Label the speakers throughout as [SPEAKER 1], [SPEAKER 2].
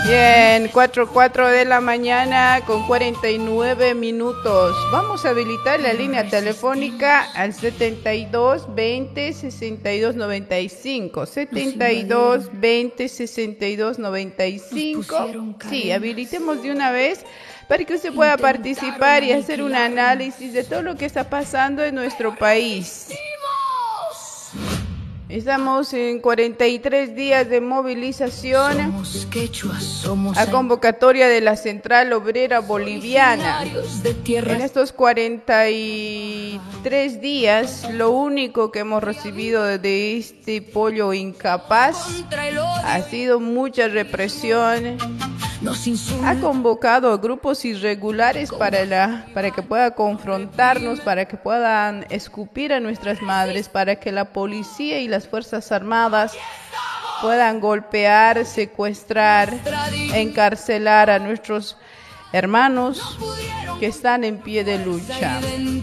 [SPEAKER 1] Bien, 4 de la mañana con 49 minutos. Vamos a habilitar la línea telefónica al 72 20 62 95. 72 20 62 95. Sí, habilitemos de una vez para que usted pueda participar y hacer un análisis de todo lo que está pasando en nuestro país. Estamos en 43 días de movilización a convocatoria de la Central Obrera Boliviana. En estos 43 días, lo único que hemos recibido de este pollo incapaz ha sido mucha represión. Ha convocado a grupos irregulares para que pueda confrontarnos, para que puedan escupir a nuestras madres, para que la policía y las Fuerzas Armadas puedan golpear, secuestrar, encarcelar a nuestros hermanos que están en pie de lucha.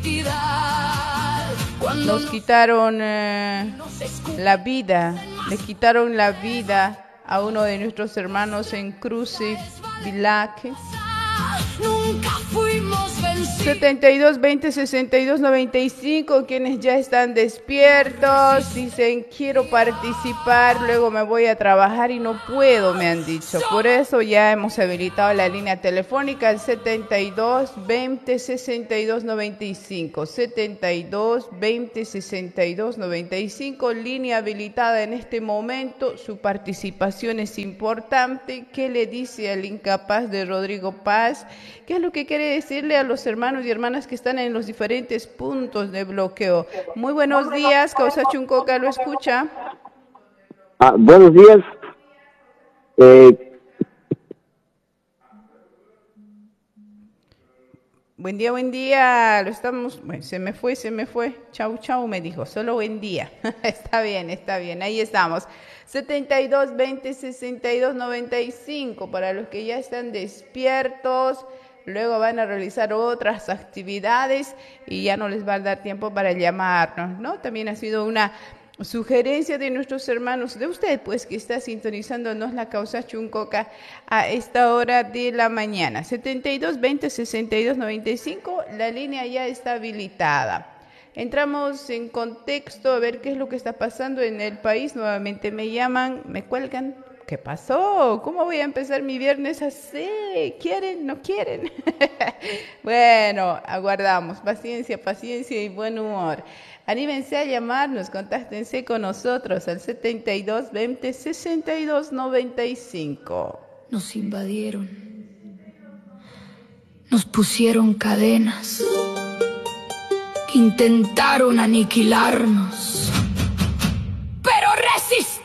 [SPEAKER 1] Nos quitaron la vida, le quitaron la vida a uno de nuestros hermanos en Cruce, Vilaque. 72 20 62 95, quienes ya están despiertos, dicen quiero participar, luego me voy a trabajar y no puedo, me han dicho. Por eso ya hemos habilitado la línea telefónica al 72 20 62 95. 72 20 62 95, línea habilitada en este momento. Su participación es importante. ¿Qué le dice al incapaz de Rodrigo Paz? ¿Qué es lo que quiere decirle a los hermanos y hermanas que están en los diferentes puntos de bloqueo? Muy buenos días, Causa Chuncoca, ¿lo escucha?
[SPEAKER 2] Buenos días.
[SPEAKER 1] Buen día, lo estamos... Bueno, se me fue. Chau, me dijo, solo buen día. Está bien, ahí estamos. 72 20 62 95, para los que ya están despiertos. Luego van a realizar otras actividades y ya no les va a dar tiempo para llamarnos, ¿no? También ha sido una sugerencia de nuestros hermanos, de usted, pues, que está sintonizándonos la Causa Chuncoca a esta hora de la mañana. 72 20 62 95, la línea ya está habilitada. Entramos en contexto a ver qué es lo que está pasando en el país. Nuevamente me llaman, me cuelgan. ¿Qué pasó? ¿Cómo voy a empezar mi viernes así? ¿Quieren? ¿No quieren? Bueno, aguardamos. Paciencia y buen humor. Anímense a llamarnos, contáctense con nosotros al 72 20 62 95.
[SPEAKER 3] Nos invadieron. Nos pusieron cadenas. Intentaron aniquilarnos. ¡Pero resistimos!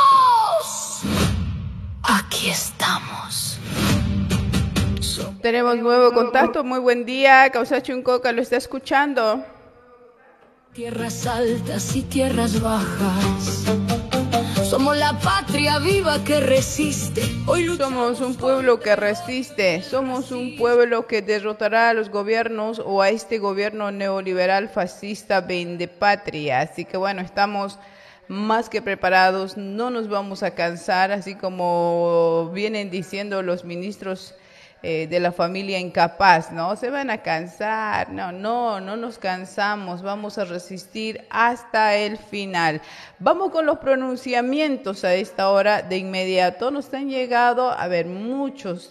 [SPEAKER 3] Aquí estamos.
[SPEAKER 1] Tenemos nuevo contacto. Muy buen día. Causa Chuncoca, ¿lo está escuchando?
[SPEAKER 3] Tierras altas y tierras bajas. Somos la patria viva que resiste.
[SPEAKER 1] Hoy somos un pueblo que resiste. Somos un pueblo que derrotará a los gobiernos o a este gobierno neoliberal fascista vendepatria. Así que bueno, estamos más que preparados, no nos vamos a cansar, así como vienen diciendo los ministros de la familia incapaz, ¿no? Se van a cansar, no nos cansamos, vamos a resistir hasta el final. Vamos con los pronunciamientos a esta hora de inmediato. Nos han llegado, a ver, muchos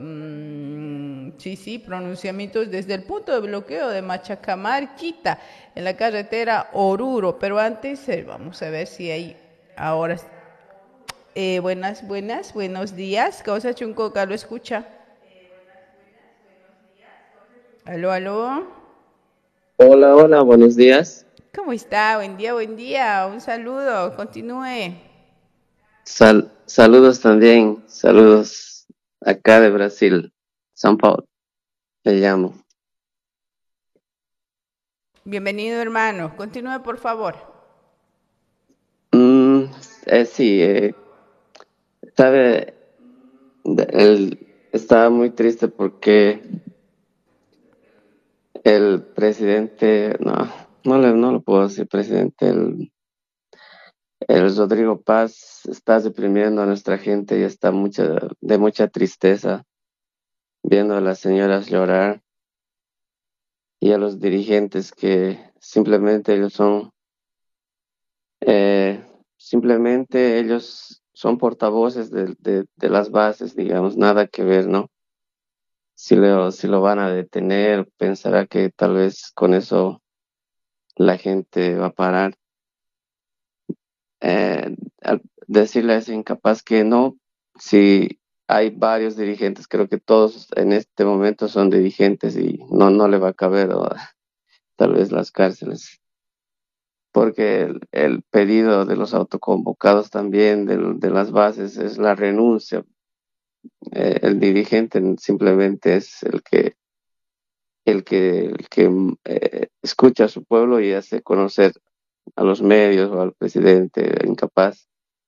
[SPEAKER 1] pronunciamientos desde el punto de bloqueo de Machacamar, Quita, en la carretera Oruro, pero antes vamos a ver si hay ahora. Buenos días, Causa Chuncoca, ¿lo escucha? Aló.
[SPEAKER 2] Hola, buenos días.
[SPEAKER 1] ¿Cómo está? Buen día. Un saludo, continúe.
[SPEAKER 2] Saludos también, saludos acá de Brasil, São Paulo, le llamo.
[SPEAKER 1] Bienvenido, hermano. Continúe, por favor.
[SPEAKER 2] Sabe, él estaba muy triste porque el presidente, no lo puedo decir presidente, El Rodrigo Paz está deprimiendo a nuestra gente y está de mucha tristeza viendo a las señoras llorar y a los dirigentes que simplemente ellos son, eh, simplemente ellos son portavoces de las bases, digamos, nada que ver, ¿no? Si lo van a detener, pensará que tal vez con eso la gente va a parar. Al decirle a ese incapaz que no, si hay varios dirigentes, creo que todos en este momento son dirigentes y no le va a caber tal vez las cárceles, porque el pedido de los autoconvocados también, de las bases, es la renuncia. El dirigente simplemente es el que escucha a su pueblo y hace conocer a los medios o al presidente incapaz.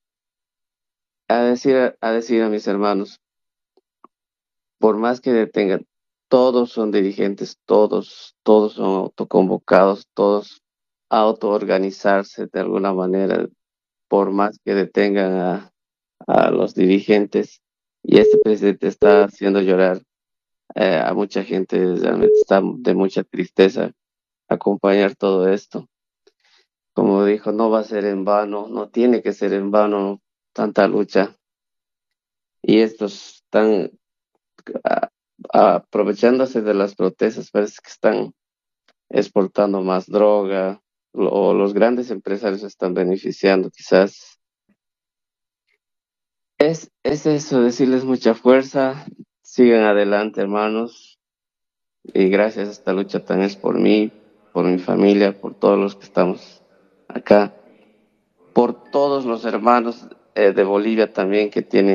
[SPEAKER 2] A decir a mis hermanos, por más que detengan, todos son dirigentes, todos son autoconvocados, todos autoorganizarse de alguna manera, por más que detengan a los dirigentes. Y este presidente está haciendo llorar a mucha gente, realmente está de mucha tristeza acompañar todo esto. Como dijo, no va a ser en vano, no tiene que ser en vano tanta lucha. Y estos están a- aprovechándose de las protestas, parece que están exportando más droga, o los grandes empresarios se están beneficiando, quizás. Es eso, decirles mucha fuerza, sigan adelante, hermanos, y gracias a esta lucha también es por mí, por mi familia, por todos los que estamos acá, por todos los hermanos de Bolivia también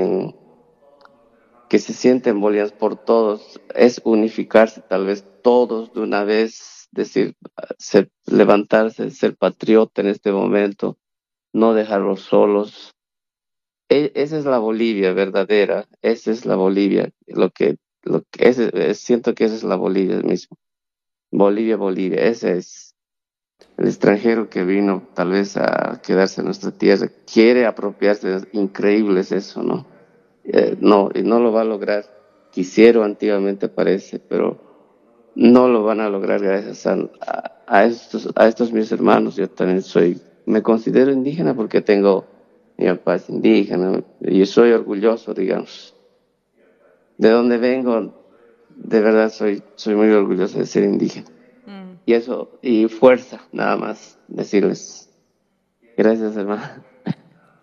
[SPEAKER 2] que se sienten bolivianos, por todos, es unificarse tal vez todos de una vez, decir, levantarse, ser patriota en este momento, no dejarlos solos. Esa es la Bolivia verdadera, esa es la Bolivia, siento que esa es la Bolivia mismo. Bolivia, Bolivia, ese es el extranjero que vino tal vez a quedarse en nuestra tierra, quiere apropiarse, es increíble es eso, ¿no? No, y no lo va a lograr. Quisieron antiguamente parece, pero no lo van a lograr gracias a estos mis hermanos. Yo también me considero indígena porque mi papá es indígena y soy orgulloso, digamos. De donde vengo, de verdad soy muy orgulloso de ser indígena.
[SPEAKER 1] Mm.
[SPEAKER 2] Y eso, y fuerza, nada más, decirles. Gracias, hermano.